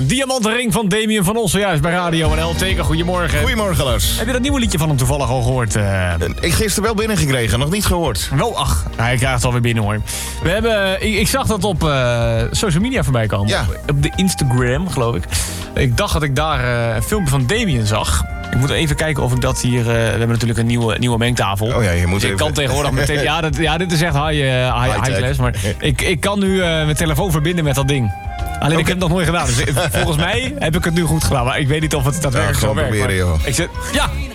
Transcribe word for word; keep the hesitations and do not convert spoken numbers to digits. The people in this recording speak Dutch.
een diamantenring van Damien van Os zojuist bij Radio N L. Teken, goedemorgen. Goedemorgen, Lars. Heb je dat nieuwe liedje van hem toevallig al gehoord? Uh... Ik gisteren wel binnengekregen, nog niet gehoord. Wel, ach, hij krijgt het alweer binnen hoor. We hebben, ik, ik zag dat op uh, social media voorbij komen. Ja. Op, op de Instagram, geloof ik. Ik dacht dat ik daar uh, een filmpje van Damien zag. Ik moet even kijken of ik dat hier... Uh, we hebben natuurlijk een nieuwe, nieuwe mengtafel. Oh ja, je moet dus ik even... kan tegenwoordig meteen... Ja, dat, ja, dit is echt high, uh, high, high class. Maar ik, ik kan nu uh, mijn telefoon verbinden met dat ding. Alleen okay. Ik heb het nog nooit gedaan. Dus volgens mij heb ik het nu goed gedaan. Maar ik weet niet of het daadwerkelijk ja, zo werkt. Proberen, joh. Ik zeg, ja,